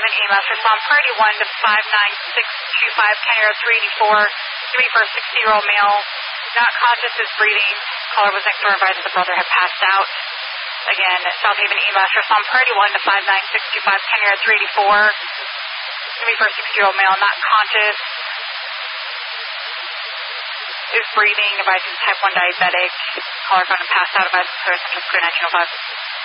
EMS, respond priority 1 to 59625, Kenny 384, 60-year-old male, not conscious, is breathing. Caller was next door, advised that the brother had passed out. Again, South Haven EMS, respond priority 1 to 59625, Kenny 384, 60-year-old male, not conscious, is breathing, advised he's type 1 diabetic. Caller found him passed out, advised to clear 1905.